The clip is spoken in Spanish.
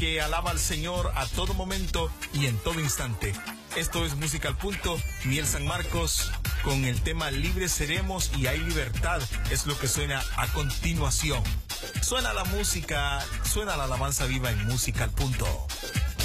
que alaba al Señor a todo momento y en todo instante. Esto es Música al Punto, Miel San Marcos, con el tema Libres seremos y hay libertad, es lo que suena a continuación. Suena la música, suena la alabanza viva en Música al Punto.